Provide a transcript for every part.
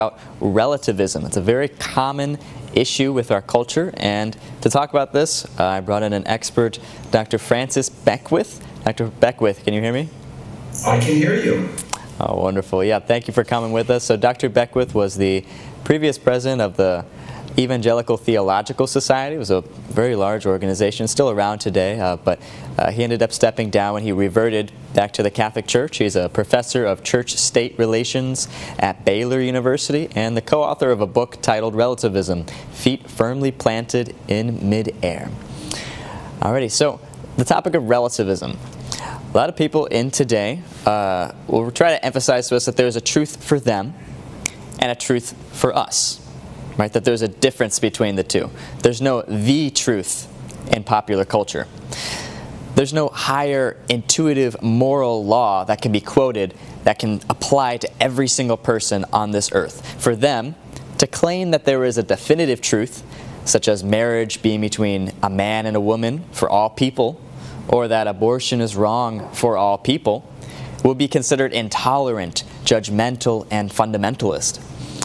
about relativism. It's a very common issue with our culture, and to talk about this, I brought in an expert, Dr. Francis Beckwith. Dr. Beckwith, can you hear me? I can hear you. Oh, wonderful. Yeah, thank you for coming with us. So Dr. Beckwith was the previous president of the Evangelical Theological Society. It was a very large organization, still around today, but he ended up stepping down when he reverted back to the Catholic Church. He's a professor of church-state relations at Baylor University and the co-author of a book titled Relativism, Feet Firmly Planted in Mid-Air. Alrighty, so the topic of relativism. A lot of people in today will try to emphasize to us that there's a truth for them and a truth for us. Right, that there's a difference between the two. There's no the truth in popular culture. There's no higher intuitive moral law that can be quoted that can apply to every single person on this earth. For them to claim that there is a definitive truth, such as marriage being between a man and a woman for all people, or that abortion is wrong for all people, will be considered intolerant, judgmental, and fundamentalist.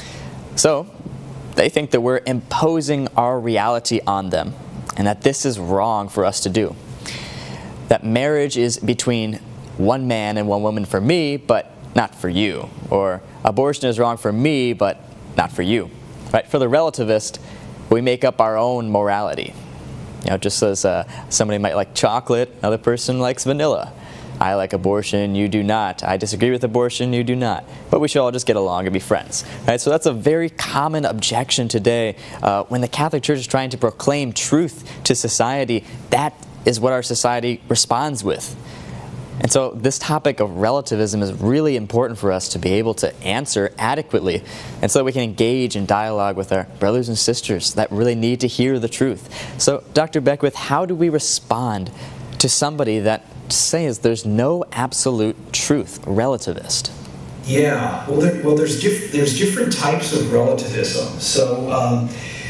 So, they think that we're imposing our reality on them, and that this is wrong for us to do. That marriage is between one man and one woman for me, but not for you. Or abortion is wrong for me, but not for you. Right? For the relativist, we make up our own morality. You know, just as somebody might like chocolate, another person likes vanilla. I like abortion, you do not. I disagree with abortion, you do not. But we should all just get along and be friends. Right? So that's a very common objection today. When the Catholic Church is trying to proclaim truth to society, that is what our society responds with. And so this topic of relativism is really important for us to be able to answer adequately, and so that we can engage in dialogue with our brothers and sisters that really need to hear the truth. So, Dr. Beckwith, how do we respond to somebody that says there's no absolute truth, relativist? Yeah, there's different types of relativism. So,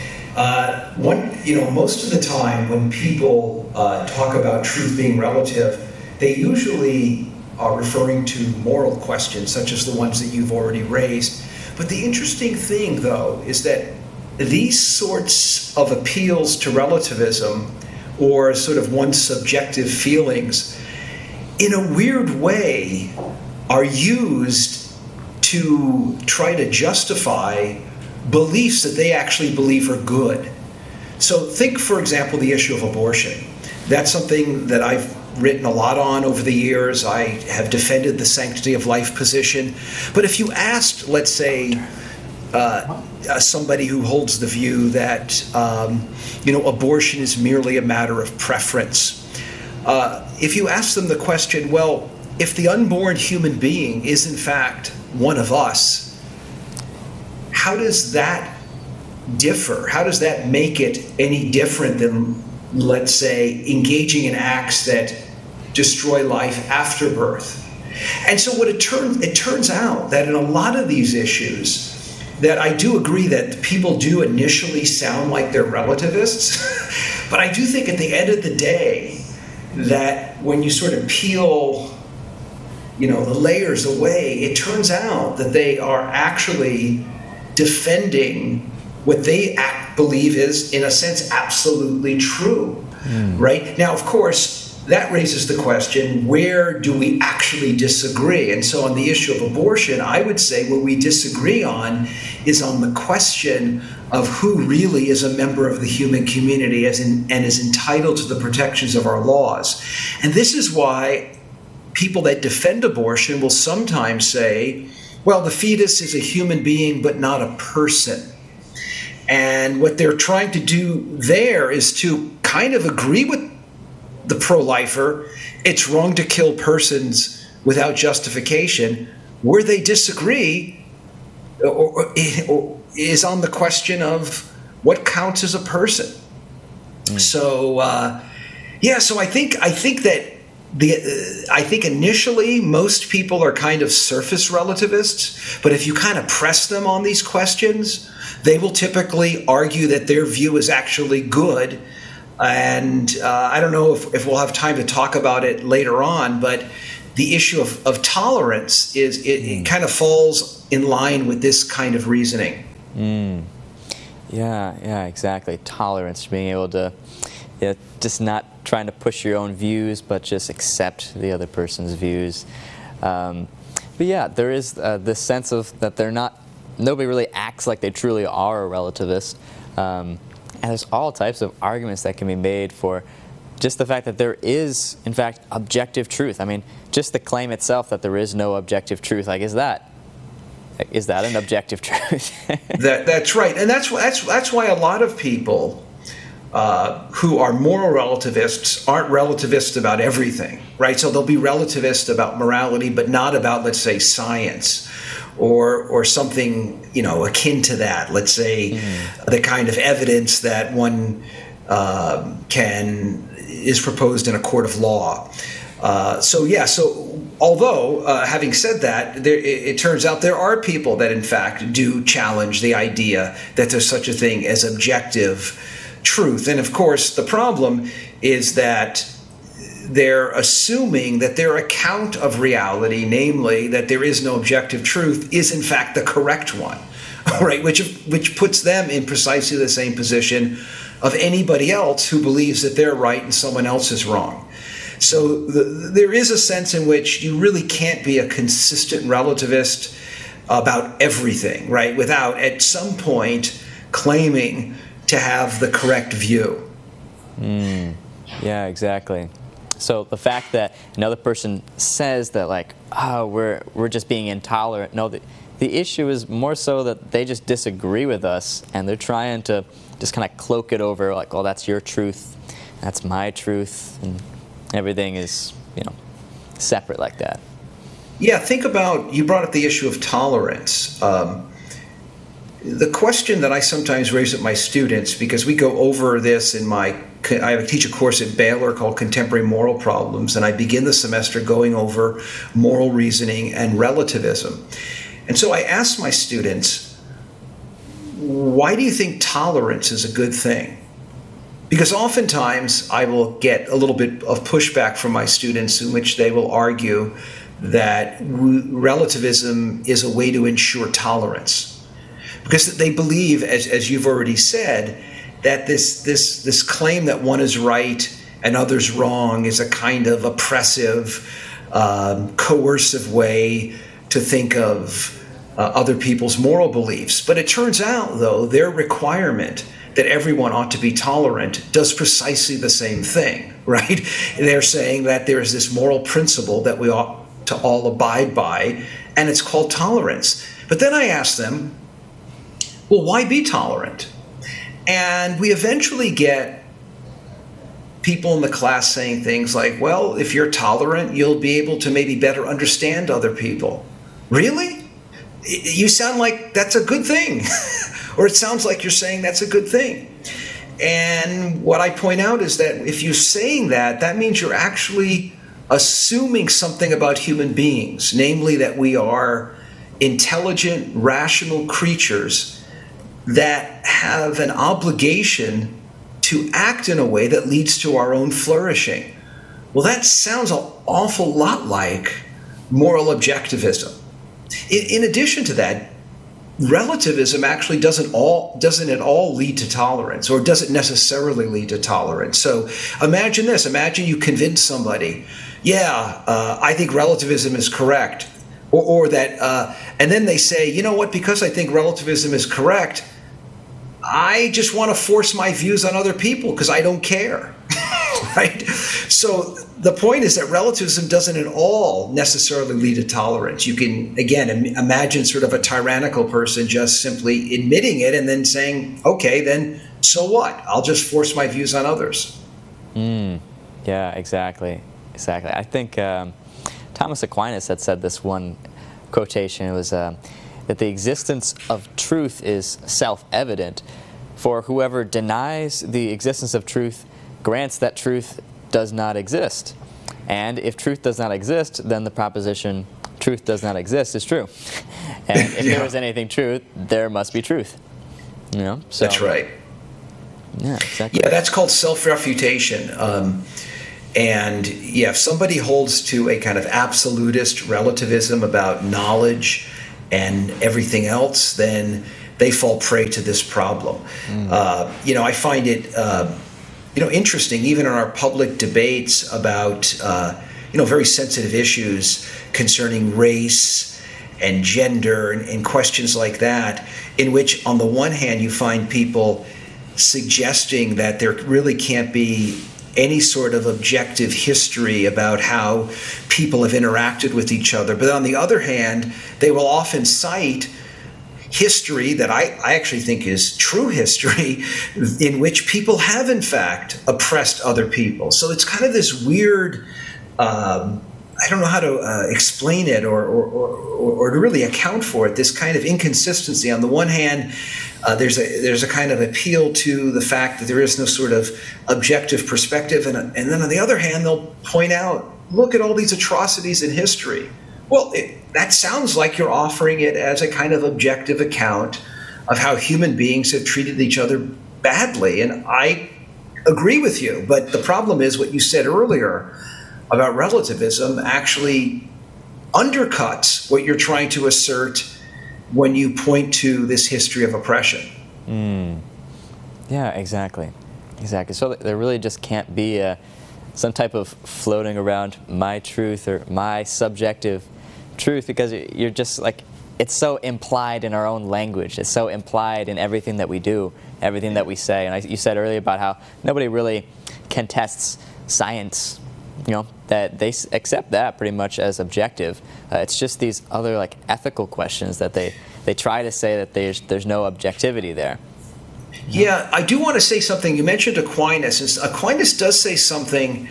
most of the time when people talk about truth being relative, they usually are referring to moral questions, such as the ones that you've already raised. But the interesting thing, though, is that these sorts of appeals to relativism, or sort of one's subjective feelings, in a weird way, are used to try to justify beliefs that they actually believe are good. So think, for example, the issue of abortion. That's something that I've written a lot on over the years. I have defended the sanctity of life position. But if you asked, let's say, somebody who holds the view that abortion is merely a matter of preference, if you ask them the question, well, if the unborn human being is in fact one of us, how does that differ? How does that make it any different than, let's say, engaging in acts that destroy life after birth? And so it turns out that in a lot of these issues, that I do agree that people do initially sound like they're relativists, but I do think at the end of the day that when you sort of peel the layers away, it turns out that they are actually defending what they believe is, in a sense, absolutely true. Right? Now, of course, that raises the question, where do we actually disagree? And so on the issue of abortion, I would say what we disagree on is on the question of who really is a member of the human community and is entitled to the protections of our laws. And this is why people that defend abortion will sometimes say, well, the fetus is a human being but not a person. And what they're trying to do there is to kind of agree with the pro-lifer. It's wrong to kill persons without justification. Where they disagree is on the question of what counts as a person. So, so I think that I think initially most people are kind of surface relativists, but if you kind of press them on these questions, they will typically argue that their view is actually good. And I don't know if we'll have time to talk about it later on, but the issue of tolerance it kind of falls in line with this kind of reasoning. Yeah, exactly. Tolerance, being able to, just not trying to push your own views, but just accept the other person's views. But yeah, there is this sense of that nobody really acts like they truly are a relativist. And there's all types of arguments that can be made for just the fact that there is, in fact, objective truth. I mean, just the claim itself that there is no objective truth, like, is that an objective truth? That's right, and that's why a lot of people who are moral relativists aren't relativists about everything, right? So they'll be relativist about morality, but not about, let's say, science or something akin to that. Let's say the kind of evidence that one is proposed in a court of law. So although, having said that, it turns out there are people that in fact do challenge the idea that there's such a thing as objective truth. And of course, the problem is that they're assuming that their account of reality, namely that there is no objective truth, is in fact the correct one, right? Which puts them in precisely the same position of anybody else who believes that they're right and someone else is wrong. So there is a sense in which you really can't be a consistent relativist about everything, right? Without at some point claiming to have the correct view. Yeah, exactly. So the fact that another person says that, like, oh, we're just being intolerant. No, the issue is more so that they just disagree with us, and they're trying to just kind of cloak it over, like, oh, that's your truth, that's my truth, and everything is, separate like that. Yeah, you brought up the issue of tolerance. The question that I sometimes raise with my students, because we go over this I teach a course at Baylor called Contemporary Moral Problems, and I begin the semester going over moral reasoning and relativism. And so I ask my students, why do you think tolerance is a good thing? Because oftentimes I will get a little bit of pushback from my students in which they will argue that relativism is a way to ensure tolerance. Because they believe, as you've already said, that this claim that one is right and others wrong is a kind of oppressive, coercive way to think of other people's moral beliefs. But it turns out, though, their requirement that everyone ought to be tolerant does precisely the same thing, right? They're saying that there is this moral principle that we ought to all abide by, and it's called tolerance. But then I ask them, well, why be tolerant? And we eventually get people in the class saying things like, well, if you're tolerant, you'll be able to maybe better understand other people. Really? You sound like that's a good thing. Or it sounds like you're saying that's a good thing. And what I point out is that if you're saying that means you're actually assuming something about human beings, namely that we are intelligent, rational creatures that have an obligation to act in a way that leads to our own flourishing. Well, that sounds an awful lot like moral objectivism. In addition to that, relativism actually doesn't at all lead to tolerance, or doesn't necessarily lead to tolerance. So imagine this. Imagine you convince somebody, I think relativism is correct. Or that, and then they say, you know what, because I think relativism is correct, I just want to force my views on other people because I don't care, right? So the point is that relativism doesn't at all necessarily lead to tolerance. You can, again, imagine sort of a tyrannical person just simply admitting it and then saying, okay, then so what? I'll just force my views on others. Yeah, exactly. I think Thomas Aquinas had said this one quotation. It was that the existence of truth is self-evident, for whoever denies the existence of truth grants that truth does not exist. And if truth does not exist, then the proposition truth does not exist is true. And if there is anything true, there must be truth. So, that's right. Yeah, exactly. Yeah, that's called self-refutation. And yeah, if somebody holds to a kind of absolutist relativism about knowledge and everything else, then they fall prey to this problem. I find it interesting, even in our public debates about very sensitive issues concerning race and gender and questions like that, in which on the one hand you find people suggesting that there really can't be any sort of objective history about how people have interacted with each other. But on the other hand, they will often cite history that I actually think is true history, in which people have in fact oppressed other people. So it's kind of this weird, I don't know how to explain it or to really account for it, this kind of inconsistency. On the one hand, there's a kind of appeal to the fact that there is no sort of objective perspective, and then on the other hand, they'll point out, look at all these atrocities in history. Well, that sounds like you're offering it as a kind of objective account of how human beings have treated each other badly, and I agree with you. But the problem is what you said earlier about relativism actually undercuts what you're trying to assert when you point to this history of oppression. Yeah, exactly. So there really just can't be some type of floating around my truth or my subjective truth, because you're just like, it's so implied in our own language. It's so implied in everything that we do, everything that we say. And you said earlier about how nobody really contests science, that they accept that pretty much as objective. It's just these other like ethical questions that they try to say that there's no objectivity there. Yeah, I do want to say something. You mentioned Aquinas. Aquinas does say something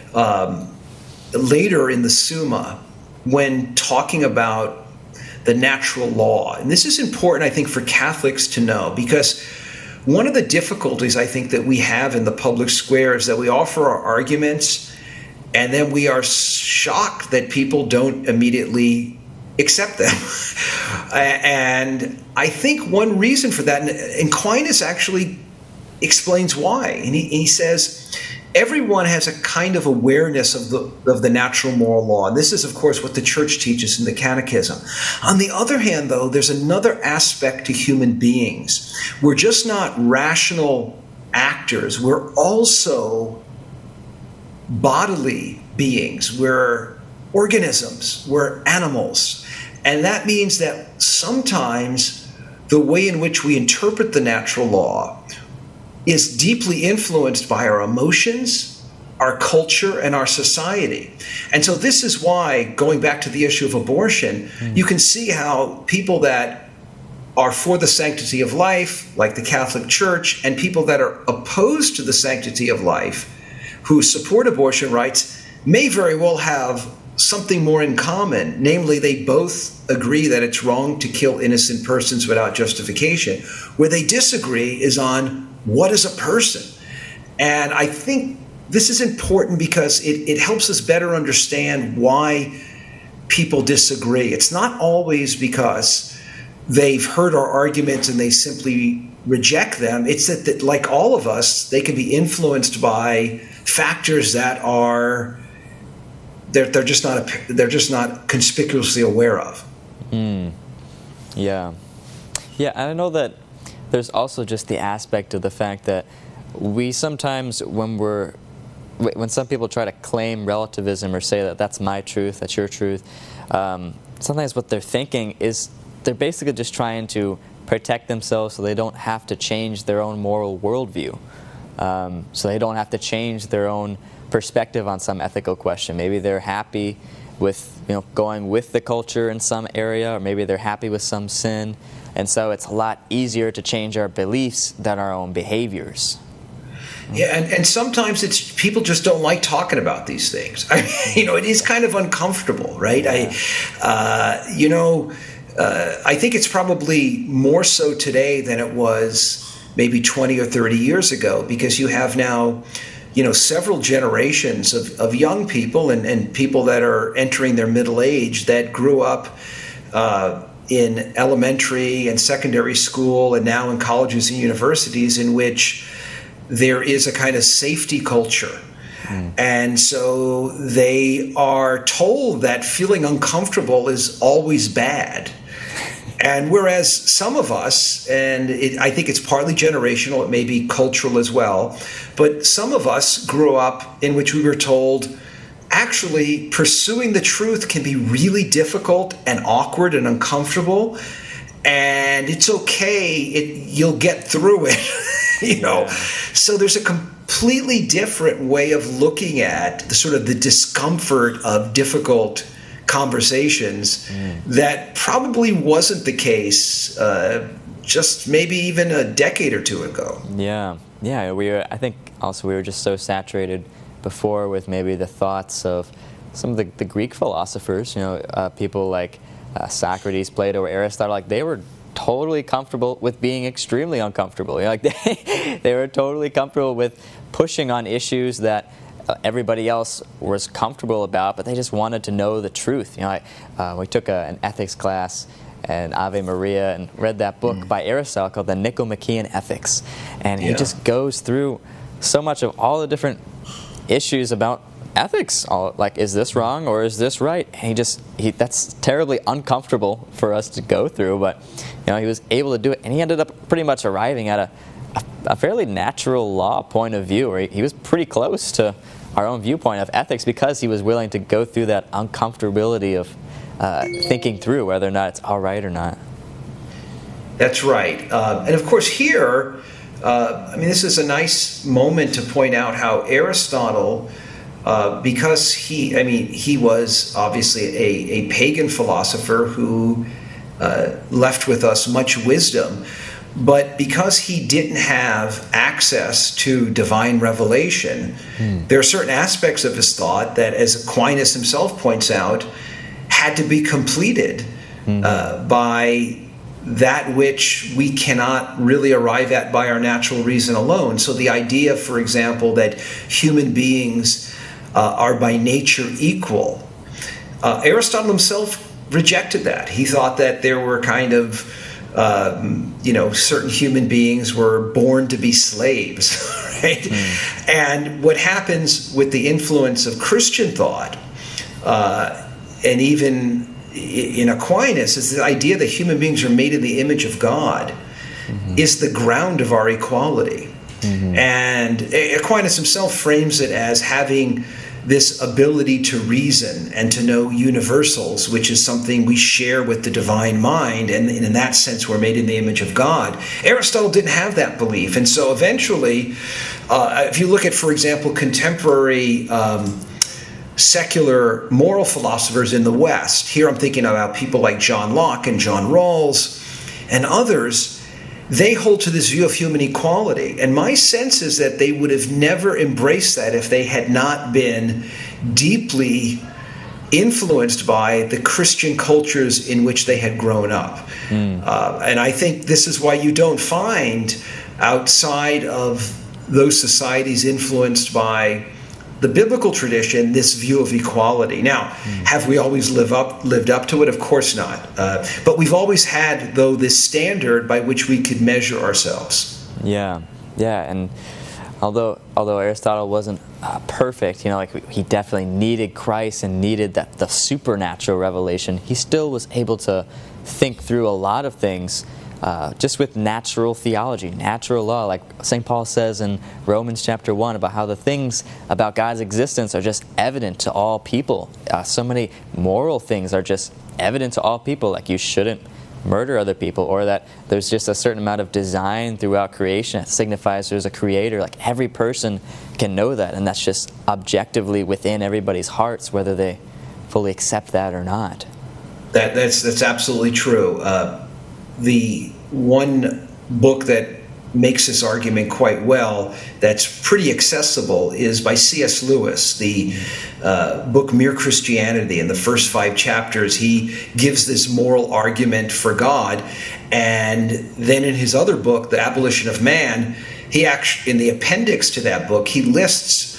later in the Summa when talking about the natural law. And this is important, I think, for Catholics to know, because one of the difficulties I think that we have in the public square is that we offer our arguments and then we are shocked that people don't immediately accept them. And I think one reason for that, and Aquinas actually explains why, and he says, everyone has a kind of awareness of the natural moral law. And this is, of course, what the Church teaches in the Catechism. On the other hand, though, there's another aspect to human beings. We're just not rational actors. We're also bodily beings. We're organisms. We're animals. And that means that sometimes the way in which we interpret the natural law is deeply influenced by our emotions, our culture, and our society. And so this is why, going back to the issue of abortion, you can see how people that are for the sanctity of life, like the Catholic Church, and people that are opposed to the sanctity of life, who support abortion rights, may very well have something more in common. Namely, they both agree that it's wrong to kill innocent persons without justification. Where they disagree is on what is a person. And I think this is important because it helps us better understand why people disagree. It's not always because they've heard our arguments and they simply reject them. It's that like all of us, they can be influenced by factors that are they're just not conspicuously aware of. Yeah, and I know that there's also just the aspect of the fact that we sometimes, when some people try to claim relativism or say that that's my truth, that's your truth, sometimes what they're thinking is they're basically just trying to protect themselves so they don't have to change their own moral worldview. So they don't have to change their own perspective on some ethical question. Maybe they're happy with going with the culture in some area, or maybe they're happy with some sin. And so it's a lot easier to change our beliefs than our own behaviors. Yeah, and sometimes it's people just don't like talking about these things. I mean, it is kind of uncomfortable, right? Yeah. I think it's probably more so today than it was maybe 20 or 30 years ago, because you have now, several generations of young people and people that are entering their middle age that grew up in elementary and secondary school and now in colleges and universities, in which there is a kind of safety culture And so they are told that feeling uncomfortable is always bad. And whereas some of us, and I think it's partly generational, it may be cultural as well, but some of us grew up in which we were told, actually, pursuing the truth can be really difficult and awkward and uncomfortable, and it's okay, you'll get through it, you know. So there's a completely different way of looking at the sort of the discomfort of difficult conversations that probably wasn't the case just maybe even a decade or two ago. Yeah, I think also we were just so saturated before with maybe the thoughts of some of the Greek philosophers, people like Socrates, Plato, or Aristotle. Like, they were totally comfortable with being extremely uncomfortable. Like they were totally comfortable with pushing on issues that everybody else was comfortable about, but they just wanted to know the truth. We took an ethics class and Ave Maria and read that book by Aristotle called the Nicomachean Ethics, and he just goes through so much of all the different issues about ethics, like, is this wrong or is this right? And that's terribly uncomfortable for us to go through, but he was able to do it, and he ended up pretty much arriving at a fairly natural law point of view, where he was pretty close to our own viewpoint of ethics because he was willing to go through that uncomfortability of thinking through whether or not it's all right or not. That's right. And of course here, this is a nice moment to point out how Aristotle, because he was obviously a pagan philosopher who left with us much wisdom, but because he didn't have access to divine revelation, there are certain aspects of his thought that, as Aquinas himself points out, had to be completed by that which we cannot really arrive at by our natural reason alone. So the idea, for example, that human beings are by nature equal, Aristotle himself rejected that. He thought that there were kind of certain human beings were born to be slaves, right? And what happens with the influence of Christian thought, and even in Aquinas, is the idea that human beings are made in the image of God is the ground of our equality. And Aquinas himself frames it as having this ability to reason and to know universals, which is something we share with the divine mind, and in that sense we're made in the image of God. Aristotle didn't have that belief, and so eventually, if you look at, for example, contemporary secular moral philosophers in the West, here I'm thinking about people like John Locke and John Rawls and others, they hold to this view of human equality. And my sense is that they would have never embraced that if they had not been deeply influenced by the Christian cultures in which they had grown up. And I think this is why you don't find outside of those societies influenced by the biblical tradition this view of equality. Now, have we always lived up to it? Of course not. But we've always had, though, this standard by which we could measure ourselves. Yeah, and although Aristotle wasn't perfect, he definitely needed Christ and needed the supernatural revelation, he still was able to think through a lot of things just with natural theology, natural law, like St. Paul says in Romans chapter 1 about how the things about God's existence are just evident to all people. So many moral things are just evident to all people, like you shouldn't murder other people, or that there's just a certain amount of design throughout creation that signifies there's a creator. Like, every person can know that, and that's just objectively within everybody's hearts, whether they fully accept that or not. That's absolutely true. The one book that makes this argument quite well, that's pretty accessible, is by C.S. Lewis, the book Mere Christianity. In the first 5 chapters, he gives this moral argument for God, and then in his other book, The Abolition of Man, he actually, in the appendix to that book, he lists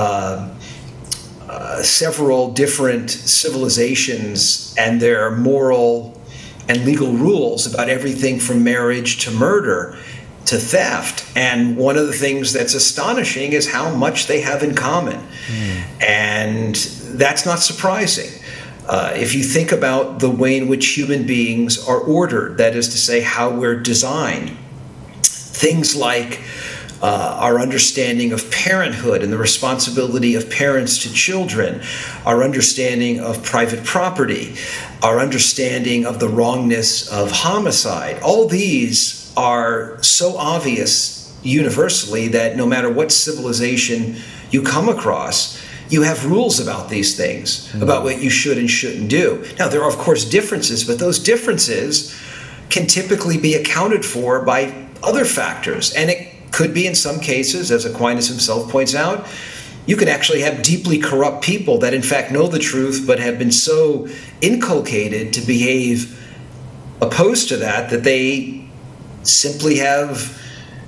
several different civilizations and their moral and legal rules about everything from marriage to murder, to theft. And one of the things that's astonishing is how much they have in common. And that's not surprising. If you think about the way in which human beings are ordered, that is to say, how we're designed, things like our understanding of parenthood and the responsibility of parents to children, our understanding of private property, our understanding of the wrongness of homicide, all these are so obvious universally that no matter what civilization you come across, you have rules about these things, about what you should and shouldn't do. Now, there are, of course, differences, but those differences can typically be accounted for by other factors. And it could be, in some cases, as Aquinas himself points out, you can actually have deeply corrupt people that in fact know the truth but have been so inculcated to behave opposed to that they simply have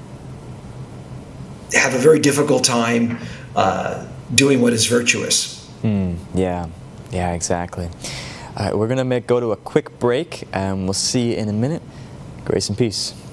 a very difficult time doing what is virtuous. Yeah, exactly. All right, we're going to go to a quick break, and we'll see you in a minute. Grace and peace.